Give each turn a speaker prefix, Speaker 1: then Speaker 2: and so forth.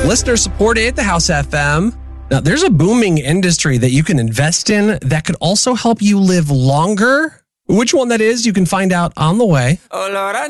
Speaker 1: Listener supported the House FM. Now, there's a booming industry that you can invest in that could also help you live longer. Which one that is, you can find out on the way.